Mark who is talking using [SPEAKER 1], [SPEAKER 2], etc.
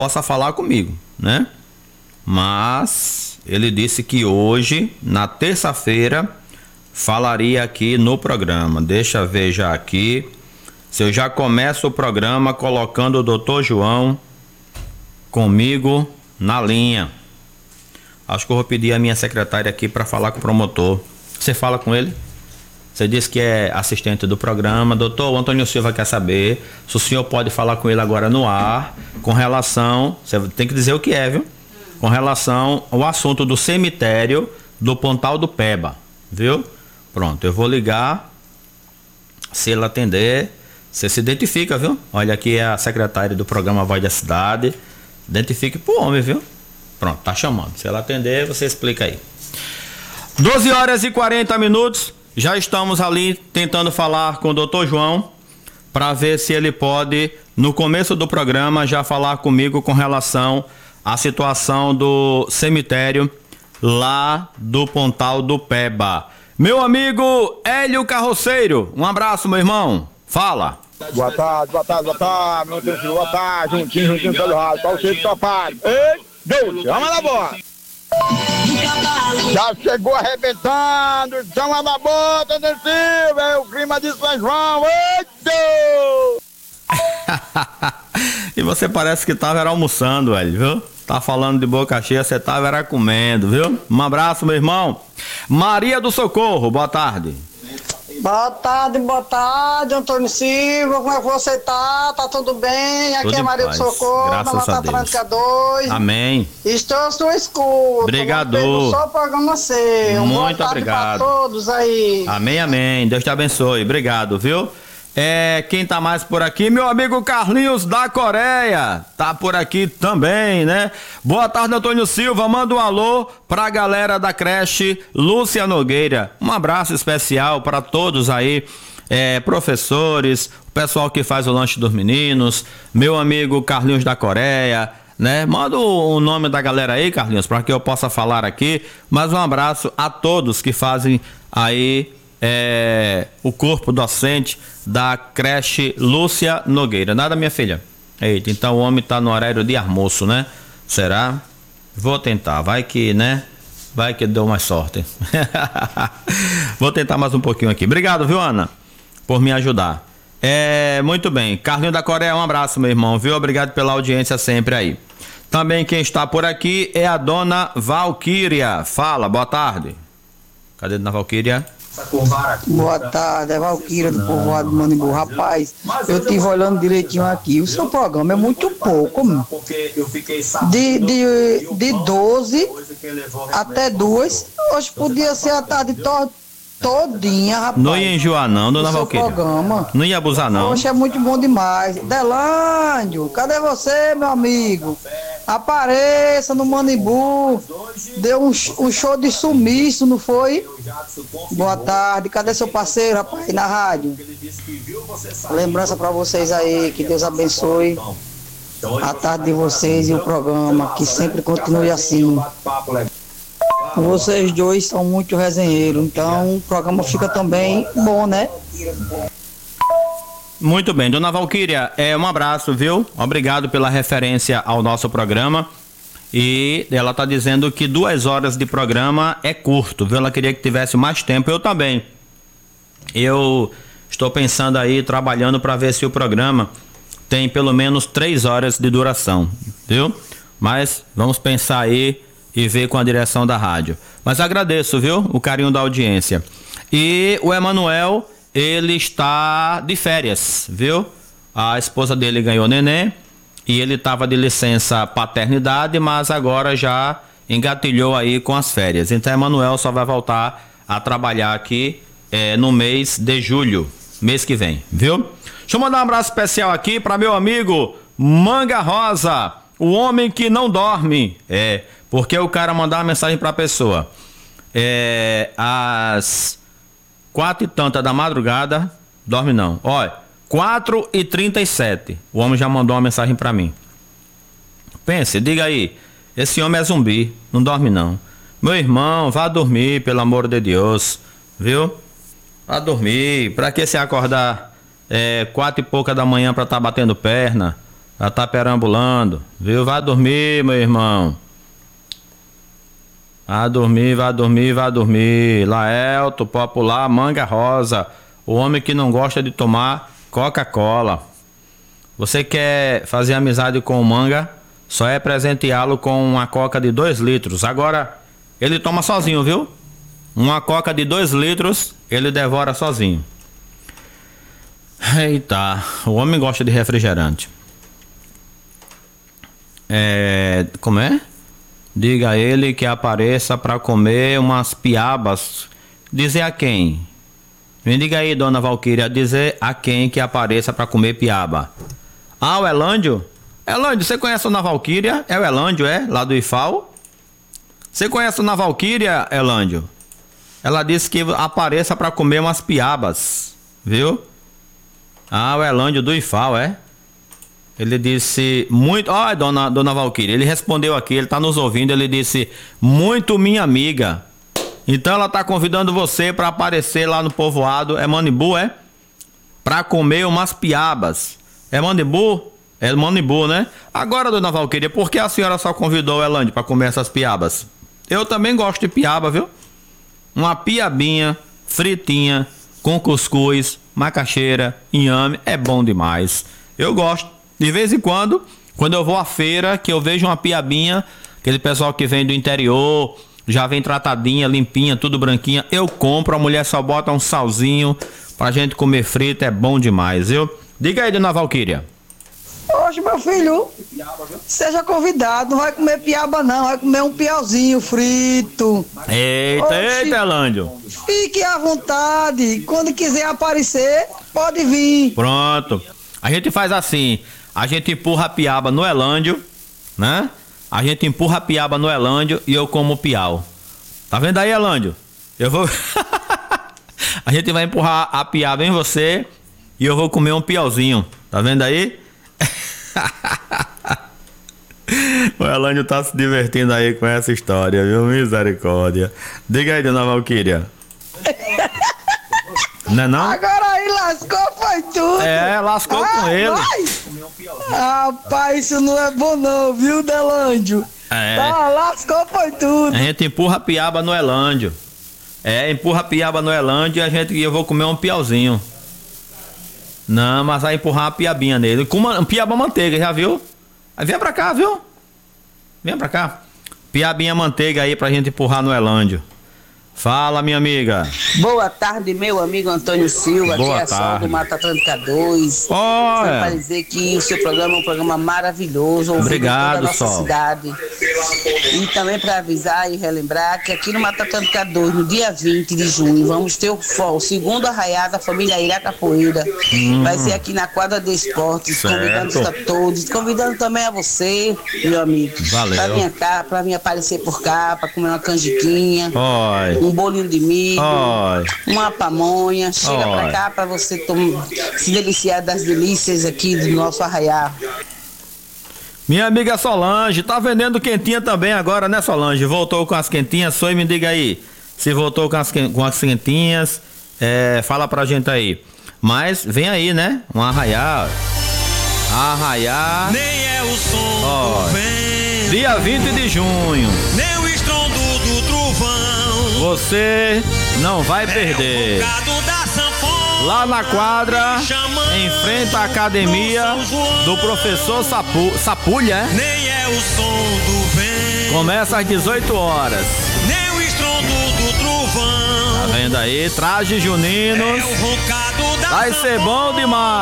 [SPEAKER 1] possa falar comigo, né? Mas ele disse que hoje, na terça-feira, falaria aqui no programa. Deixa eu ver já aqui. Se eu já começo o programa colocando o Dr. João comigo na linha. Acho que eu vou pedir a minha secretária aqui para falar com o promotor. Você fala com ele? Você disse que é assistente do programa. Doutor, o Antônio Silva quer saber se o senhor pode falar com ele agora no ar, com relação, você tem que dizer o que é, viu? Com relação ao assunto do cemitério do Pontal do Peba, viu? Pronto, eu vou ligar. Se ele atender, você se identifica, viu? Olha, aqui é a secretária do programa Voz da Cidade. Identifique pro homem, viu? Pronto, tá chamando. Se ela atender, você explica aí. 12 horas e 40 minutos. Já estamos ali tentando falar com o Dr. João para ver se ele pode, no começo do programa, já falar comigo com relação à situação do cemitério lá do Pontal do Peba. Meu amigo Hélio Carroceiro, um abraço, meu irmão. Fala.
[SPEAKER 2] Boa tarde, meu Deus, boa tarde, juntinho pelo rádio, para você que tá pago. Ei, Deus, chama na bola. Já chegou arrebentando, chama na bota, Silva, é o clima de São João, ei, Deus.
[SPEAKER 1] E você parece que tava almoçando, velho, viu? Tá falando de boca cheia, você tava comendo, viu? Um abraço, meu irmão. Maria do Socorro, boa tarde.
[SPEAKER 3] Boa tarde, Antônio Silva, como é que você tá? Tá tudo bem? Aqui é Maria do Socorro,
[SPEAKER 1] graças
[SPEAKER 3] da
[SPEAKER 1] a Deus.
[SPEAKER 3] Atlântica 2.
[SPEAKER 1] Amém.
[SPEAKER 3] Estou à sua escuta.
[SPEAKER 1] Obrigado.
[SPEAKER 3] Só o programa seu.
[SPEAKER 1] Muito obrigado.
[SPEAKER 3] Para todos aí.
[SPEAKER 1] Amém, amém. Deus te abençoe. Obrigado, viu? Quem tá mais por aqui? Meu amigo Carlinhos da Coreia. Tá por aqui também, né? Boa tarde, Antônio Silva. Manda um alô pra galera da creche Lúcia Nogueira. Um abraço especial para todos aí, professores, o pessoal que faz o lanche dos meninos, meu amigo Carlinhos da Coreia, né? Manda o nome da galera aí, Carlinhos, para que eu possa falar aqui. Mas um abraço a todos que fazem aí o corpo docente da creche Lúcia Nogueira. Nada, minha filha? Eita, então o homem tá no horário de almoço, né? Será? Vou tentar, vai que, né? Vai que deu mais sorte. Vou tentar mais um pouquinho aqui. Obrigado, viu, Ana? Por me ajudar. Muito bem. Carlinho da Coreia, um abraço, meu irmão, viu? Obrigado pela audiência sempre aí. Também quem está por aqui é a dona Valquíria. Fala, boa tarde. Cadê a dona Valquíria?
[SPEAKER 3] Boa tarde, é Valquíria do povoado do Manibu. Rapaz, eu estive olhando direitinho aqui. O seu programa é muito pouco, mano. De 12 até 2. Hoje podia ser a tarde todinha, rapaz.
[SPEAKER 1] Não ia enjoar não, dona Valquíria. Não ia abusar não.
[SPEAKER 3] Hoje é muito bom demais. Delândio, cadê você, meu amigo? Apareça no Manibu. Deu um show de sumiço, não foi? Boa tarde, cadê seu parceiro, rapaz, aí na rádio? Lembrança pra vocês aí, que Deus abençoe a tarde de vocês e o programa, que sempre continue assim. Vocês dois são muito resenheiros, então o programa fica também bom, né?
[SPEAKER 1] Muito bem, dona Valquíria, um abraço, viu? Obrigado pela referência ao nosso programa. E ela tá dizendo que 2 horas de programa é curto, viu? Ela queria que tivesse mais tempo, eu também. Eu estou pensando aí, trabalhando para ver se o programa tem pelo menos 3 horas de duração, viu? Mas vamos pensar aí e ver com a direção da rádio. Mas agradeço, viu? O carinho da audiência. E o Emanuel, ele está de férias, viu? A esposa dele ganhou neném e ele estava de licença paternidade, mas agora já engatilhou aí com as férias. Então, Emanuel só vai voltar a trabalhar aqui no mês de julho, mês que vem, viu? Deixa eu mandar um abraço especial aqui para meu amigo Manga Rosa, o homem que não dorme. Porque o cara mandar uma mensagem para a pessoa às 4 e tanta da madrugada, dorme não. Olha, 4h37, o homem já mandou uma mensagem para mim. Pense, diga aí, esse homem é zumbi, não dorme não. Meu irmão, vá dormir, pelo amor de Deus, viu? Vá dormir, pra que você acordar 4 e pouca da manhã pra estar batendo perna? Já tá perambulando, viu? Vai dormir, meu irmão. Vai dormir, vai dormir, vai dormir. Laelto, popular, Manga Rosa. O homem que não gosta de tomar Coca-Cola. Você quer fazer amizade com o Manga? Só é presenteá-lo com uma Coca de 2 litros. Agora, ele toma sozinho, viu? Uma Coca de 2 litros, ele devora sozinho. Eita, o homem gosta de refrigerante. Como é? Diga a ele que apareça para comer umas piabas. Dizer a quem? Me diga aí, dona Valquíria, dizer a quem que apareça para comer piaba. Ah, o Elândio? Elândio, você conhece a dona Valquíria? É o Elândio, é? Lá do IFAO? Você conhece a dona Valquíria, Elândio? Ela disse que apareça para comer umas piabas, viu? Ah, o Elândio do IFAO, é? Ele disse muito... Ó, dona Valquíria, ele respondeu aqui, ele tá nos ouvindo, ele disse, muito minha amiga. Então ela tá convidando você para aparecer lá no povoado, é Manibu, é? Para comer umas piabas. É Manibu? É Manibu, né? Agora, dona Valquíria, por que a senhora só convidou o Elândio para comer essas piabas? Eu também gosto de piaba, viu? Uma piabinha fritinha com cuscuz, macaxeira, inhame, é bom demais. Eu gosto. De vez em quando eu vou à feira, que eu vejo uma piabinha, aquele pessoal que vem do interior, já vem tratadinha, limpinha, tudo branquinha, eu compro, a mulher só bota um salzinho pra gente comer frito, é bom demais, viu? Diga aí, dona Valquíria.
[SPEAKER 3] Hoje, meu filho, seja convidado, não vai comer piaba não, vai comer um piauzinho frito.
[SPEAKER 1] Eita, eita, Elândio.
[SPEAKER 3] Fique à vontade, quando quiser aparecer, pode vir.
[SPEAKER 1] Pronto, a gente faz assim, a gente empurra a piaba no Elândio, né? A gente empurra a piaba no Elândio e eu como o piau. Tá vendo aí, Elândio? Eu vou... A gente vai empurrar a piaba em você e eu vou comer um piauzinho. Tá vendo aí? O Elândio tá se divertindo aí com essa história, viu? Misericórdia. Diga aí, dona Valquíria. Não é não?
[SPEAKER 3] Agora aí lascou, foi tudo.
[SPEAKER 1] Lascou com ele.
[SPEAKER 3] Rapaz, isso não é bom não, viu, Delândio? Lascou, foi tudo.
[SPEAKER 1] A gente empurra a piaba no Elândio. Empurra a piaba no Elândio e eu vou comer um piauzinho. Não, mas vai empurrar uma piabinha nele. Com uma piaba manteiga, já viu? Aí vem pra cá, viu? Vem pra cá. Piabinha manteiga aí pra gente empurrar no Elândio. Fala, minha amiga.
[SPEAKER 4] Boa tarde, meu amigo Antônio Silva.
[SPEAKER 1] Boa
[SPEAKER 4] aqui é
[SPEAKER 1] tarde.
[SPEAKER 4] Sol do Mata Atlântica 2.
[SPEAKER 1] Olha.
[SPEAKER 4] Para dizer que o seu programa é um programa maravilhoso.
[SPEAKER 1] Obrigado,
[SPEAKER 4] da nossa
[SPEAKER 1] Sol.
[SPEAKER 4] cidade. E também para avisar e relembrar que aqui no Mata Atlântica 2, no dia 20 de junho, vamos ter o segundo arraiá da família Irá Capoeira. Vai ser aqui na quadra de esportes.
[SPEAKER 1] Certo.
[SPEAKER 4] Convidando a todos. Convidando também a você, meu amigo.
[SPEAKER 1] Valeu.
[SPEAKER 4] Para vir aparecer por cá, para comer uma canjiquinha.
[SPEAKER 1] Oi.
[SPEAKER 4] Um bolinho de milho,
[SPEAKER 1] Oi.
[SPEAKER 4] uma pamonha. Chega
[SPEAKER 1] Oi.
[SPEAKER 4] pra cá pra você se deliciar das delícias aqui do nosso arraiá.
[SPEAKER 1] Minha amiga Solange, tá vendendo quentinha também agora, né, Solange? Voltou com as quentinhas, só me diga aí. Se voltou com as quentinhas, fala pra gente aí. Mas vem aí, né? Um arraiá. Arraiá.
[SPEAKER 5] Nem é o som do vento,
[SPEAKER 1] Dia 20 de junho.
[SPEAKER 5] nem o estrondo do trovão.
[SPEAKER 1] Você não vai perder.
[SPEAKER 5] É o bocado da sanfona,
[SPEAKER 1] Lá na quadra, em frente à academia do professor Sapulha, é?
[SPEAKER 5] nem é o som do vento,
[SPEAKER 1] Começa às 18 horas.
[SPEAKER 5] nem o estrondo do trovão.
[SPEAKER 1] Tá vendo aí? Traje juninos.
[SPEAKER 5] É o roncado da
[SPEAKER 1] Vai ser bom demais.